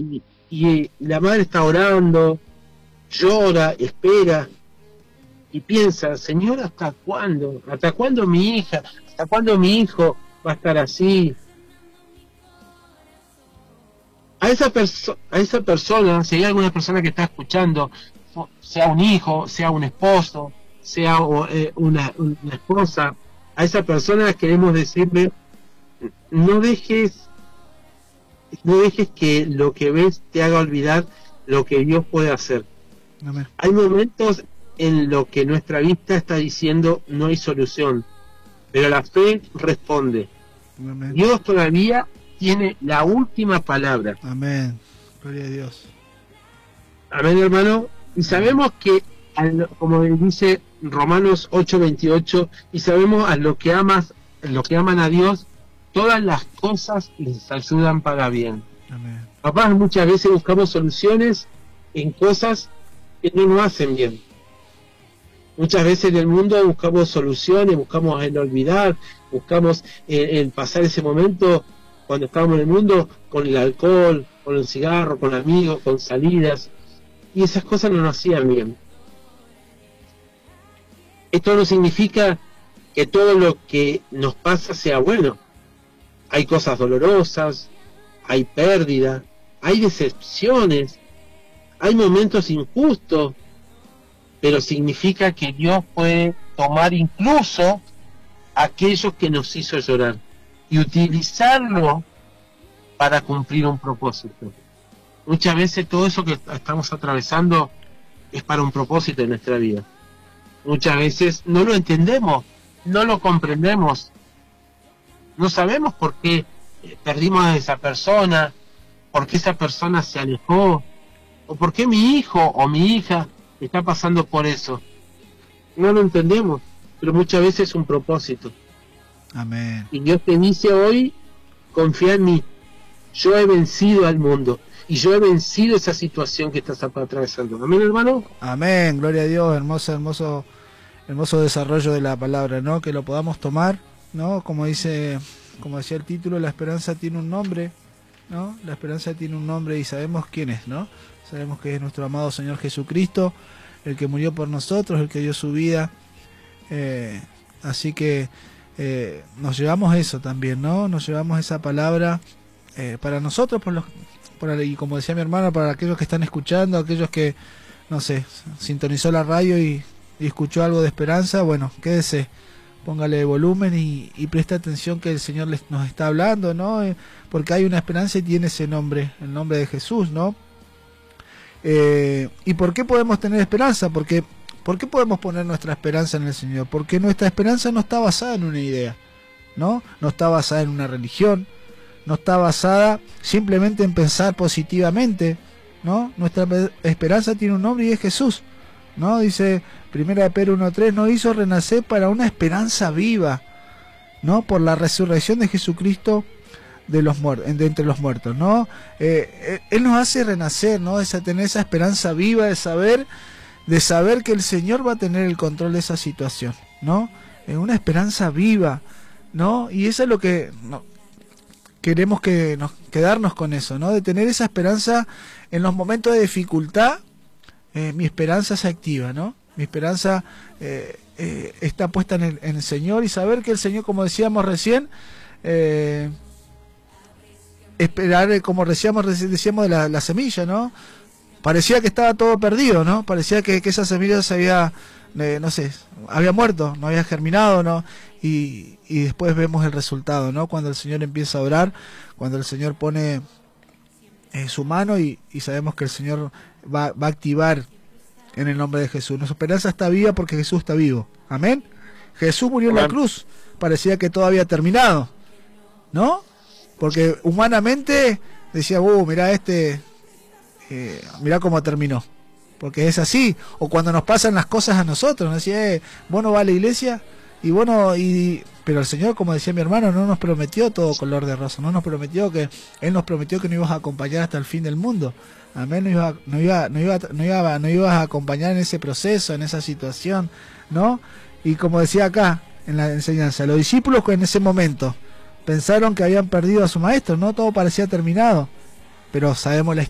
y la madre está orando, llora, espera, y piensa, Señor, ¿hasta cuándo? ¿Hasta cuándo mi hija? ¿Hasta cuándo mi hijo va a estar así? A esa persona, si hay alguna persona que está escuchando, sea un hijo, sea un esposo, sea una esposa, a esa persona queremos decirle, no dejes que lo que ves te haga olvidar lo que Dios puede hacer. Amén. Hay momentos en lo que nuestra vista está diciendo no hay solución, pero la fe responde. Amén. Dios todavía tiene la última palabra. Amén. Gloria a Dios. Amén, hermano. Y sabemos que, como dice Romanos 8:28, y sabemos a lo que aman a Dios, todas las cosas les ayudan para bien. Amén. Papá, muchas veces buscamos soluciones en cosas que no nos hacen bien. Muchas veces en el mundo buscamos soluciones, buscamos el olvidar, buscamos el pasar ese momento cuando estábamos en el mundo con el alcohol, con el cigarro, con amigos, con salidas, y esas cosas no nos hacían bien. Esto no significa que todo lo que nos pasa sea bueno. Hay cosas dolorosas, hay pérdida, hay decepciones, hay momentos injustos, pero significa que Dios puede tomar incluso aquellos que nos hizo llorar y utilizarlo para cumplir un propósito. Muchas veces todo eso que estamos atravesando es para un propósito en nuestra vida. Muchas veces no lo entendemos, no lo comprendemos, no sabemos por qué perdimos a esa persona, por qué esa persona se alejó, o por qué mi hijo o mi hija está pasando por eso. No lo entendemos, pero muchas veces es un propósito. Amén. Y Dios te dice hoy, confía en mí. Yo he vencido al mundo y yo he vencido esa situación que estás atravesando. Amén, hermano. Amén. Gloria a Dios. Hermoso desarrollo de la palabra, ¿no? Que lo podamos tomar, ¿no? Como decía el título, la esperanza tiene un nombre, ¿no? La esperanza tiene un nombre y sabemos quién es, ¿no? Sabemos que es nuestro amado Señor Jesucristo, el que murió por nosotros, el que dio su vida. Así que nos llevamos eso también, ¿no? Nos llevamos esa palabra para nosotros, y como decía mi hermano, para aquellos que están escuchando, aquellos que, no sé, sintonizó la radio y escuchó algo de esperanza, bueno, quédese, póngale volumen y preste atención que el Señor nos está hablando, ¿no? Porque hay una esperanza y tiene ese nombre, el nombre de Jesús, ¿no? ¿Y por qué podemos tener esperanza? ¿Por qué podemos poner nuestra esperanza en el Señor? Porque nuestra esperanza no está basada en una idea, ¿no? No está basada en una religión, no está basada simplemente en pensar positivamente, ¿no? Nuestra esperanza tiene un nombre y es Jesús, ¿no? Dice 1 Pedro 1:3, nos hizo renacer para una esperanza viva, ¿no? Por la resurrección de Jesucristo de entre los muertos, ¿no? Él nos hace renacer, ¿no? Tener esa esperanza viva de saber que el Señor va a tener el control de esa situación, ¿no? Una esperanza viva, ¿no? Y eso es lo que queremos quedarnos con eso, ¿no? De tener esa esperanza en los momentos de dificultad. Mi esperanza se activa, ¿no? Mi esperanza está puesta en el Señor, y saber que el Señor, como decíamos recién, esperar, como decíamos de la semilla, ¿no? Parecía que estaba todo perdido, ¿no? Parecía que esa semilla se había, había muerto, no había germinado, ¿no? Y después vemos el resultado, ¿no? Cuando el Señor empieza a orar, cuando el Señor pone su mano y sabemos que el Señor va a activar en el nombre de Jesús. Nuestra esperanza está viva porque Jesús está vivo. Amén. Jesús murió en la cruz. Parecía que todo había terminado, ¿no? Porque humanamente decía, mirá mirá cómo terminó. Porque es así. O cuando nos pasan las cosas a nosotros, nos decía, vos no vas a la iglesia, pero el Señor, como decía mi hermano, no nos prometió todo color de rosa, Él nos prometió que nos ibas a acompañar hasta el fin del mundo. Amén. No ibas a acompañar en ese proceso, en esa situación, ¿no? Y como decía acá en la enseñanza, los discípulos que en ese momento pensaron que habían perdido a su maestro, ¿no? Todo parecía terminado, pero sabemos la